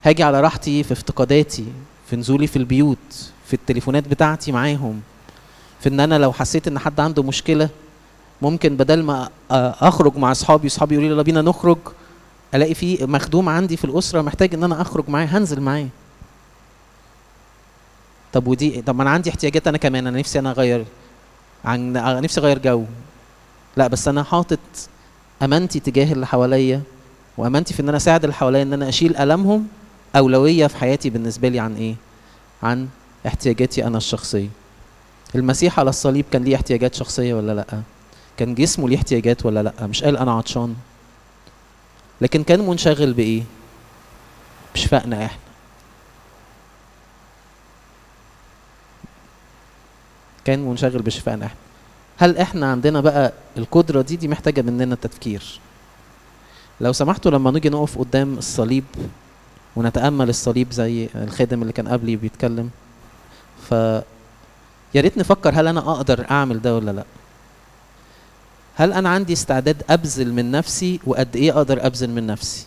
هاجي على راحتي في افتقاداتي، في نزولي في البيوت، في التليفونات بتاعتي معاهم، في ان انا لو حسيت ان حد عنده مشكله ممكن بدل ما اخرج مع اصحابي يقولوا لي يلا بينا نخرج، الاقي في مخدوم عندي في الاسره محتاج ان انا اخرج معاه، هنزل معاه. طب ما انا عندي احتياجات انا كمان، انا نفسي انا اغير نفسي اغير جو. لا بس انا حاطط امانتي تجاه اللي حواليا وامانتي في ان انا اساعد اللي حواليا، ان انا اشيل المهم اولويه في حياتي بالنسبه لي عن ايه؟ عن احتياجاتي انا الشخصيه. المسيح على الصليب كان ليه احتياجات شخصيه ولا لا؟ كان جسمه ليه احتياجات ولا لا؟ مش قال انا عطشان، لكن كان منشغل بايه؟ بشفائنا احنا. كان منشغل بشفائنا احنا. هل احنا عندنا بقى القدره دي محتاجه مننا تفكير. لو سمحتوا لما نيجي نقف قدام الصليب ونتامل الصليب زي الخادم اللي كان قبلي بيتكلم، ف يا ريت نفكر هل انا اقدر اعمل ده ولا لا؟ هل انا عندي استعداد ابذل من نفسي، وقد ايه اقدر ابذل من نفسي؟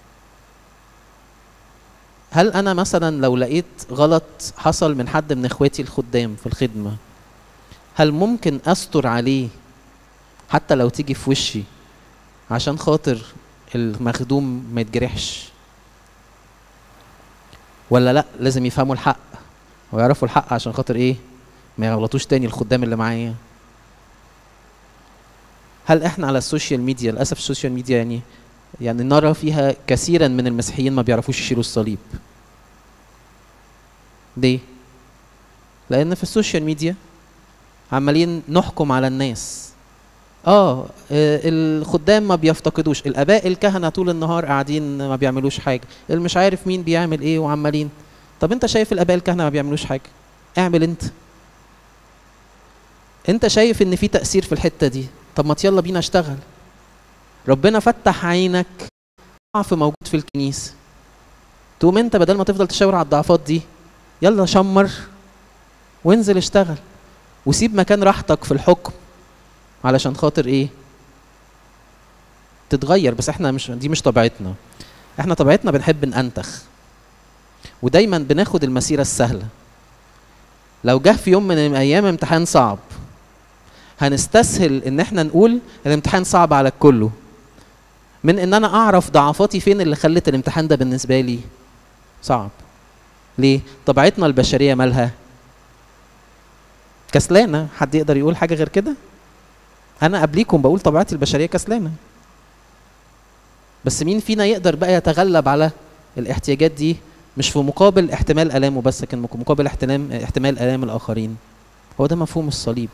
هل انا مثلا لو لقيت غلط حصل من حد من اخواتي الخدام في الخدمه، هل ممكن استر عليه حتى لو تيجي في وشي عشان خاطر المخدوم ما يتجرحش؟ ولا لا لازم يفهموا الحق ويعرفوا الحق عشان خاطر ايه؟ ما يغلطوش تاني الخدام اللي معايا. هل احنا على السوشيال ميديا، للاسف السوشيال ميديا يعني نرى فيها كثيرا من المسيحيين ما بيعرفوش يشيلوا الصليب. ليه؟ لان في السوشيال ميديا عمالين نحكم على الناس. الخدام ما بيفتقدوش، الاباء الكهنه طول النهار قاعدين ما بيعملوش حاجه، اللي مش عارف مين بيعمل ايه وعمالين. طب انت شايف الاباء الكهنه ما بيعملوش حاجه؟ اعمل انت شايف ان في تاثير في الحته دي، طب ما يلا بينا اشتغل. ربنا فتح عينك، ضعف موجود في الكنيسه، تقوم انت بدل ما تفضل تشاور على الضعفات دي، يلا شمر وانزل اشتغل وسيب مكان راحتك في الحكم علشان خاطر ايه؟ تتغير. بس احنا دي مش طبيعتنا. احنا طبيعتنا بنحب ننتخ، ودايما بناخد المسيره السهله. لو جه في يوم من الايام امتحان صعب، هنستسهل ان احنا نقول الامتحان صعب على الكل، من ان انا اعرف ضعفاتي فين اللي خلت الامتحان ده بالنسبه لي صعب. ليه؟ طبيعتنا البشريه مالها؟ كسلانه. حد يقدر يقول حاجه غير كده؟ انا قبليكم بقول طبيعتي البشريه كسلانه. بس مين فينا يقدر بقى يتغلب على الاحتياجات دي، مش في مقابل احتمال الامه بس، لكن مقابل احتمال الام الاخرين؟ هو ده مفهوم الصليب.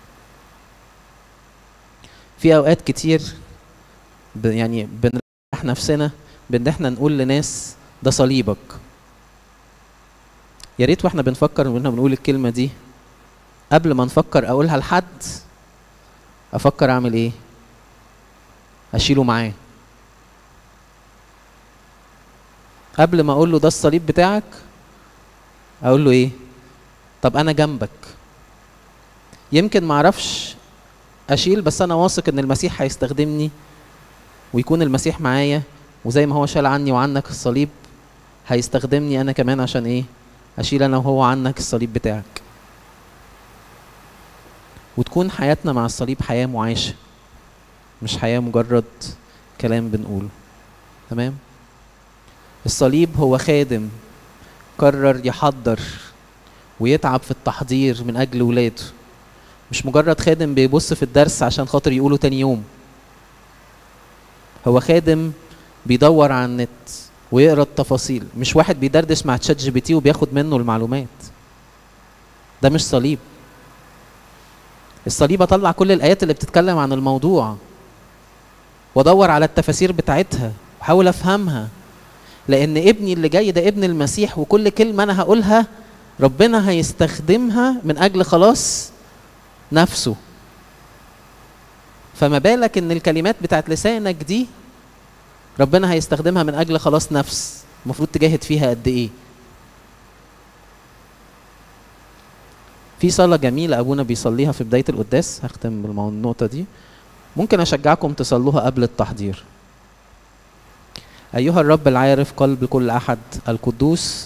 في اوقات كتير يعني بنريح نفسنا بان احنا نقول لناس ده صليبك. يا ريت واحنا بنفكر واحنا بنقول الكلمه دي، قبل ما نفكر اقولها لحد افكر اعمل ايه؟ اشيله معاه. قبل ما اقول له ده الصليب بتاعك، اقول له ايه؟ طب انا جنبك. يمكن ما اعرفش اشيل، بس انا واثق ان المسيح هيستخدمني ويكون المسيح معايا، وزي ما هو شال عني وعنك الصليب هيستخدمني انا كمان عشان ايه؟ اشيل انا وهو عنك الصليب بتاعك. وتكون حياتنا مع الصليب حياة معاشة، مش حياة مجرد كلام بنقوله. تمام؟ الصليب هو خادم قرر يحضر ويتعب في التحضير من اجل ولاده، مش مجرد خادم بيبص في الدرس عشان خاطر يقوله تاني يوم. هو خادم بيدور على النت ويقرا التفاصيل، مش واحد بيدردش مع تشات جي بي تي وبياخد منه المعلومات. ده مش صليب. الصليب اطلع كل الايات اللي بتتكلم عن الموضوع وادور على التفاسير بتاعتها واحاول افهمها، لان ابني اللي جاي ده ابن المسيح، وكل كلمه انا هقولها ربنا هيستخدمها من اجل خلاص نفسه. فما بالك ان الكلمات بتاعت لسانك دي ربنا هيستخدمها من اجل خلاص نفس، المفروض تجاهد فيها قد ايه؟ في صلاة جميلة ابونا بيصليها في بداية القداس، هختم بالنقطة دي، ممكن اشجعكم تصلوها قبل التحضير. أيها الرب العارف قلب كل أحد، القدوس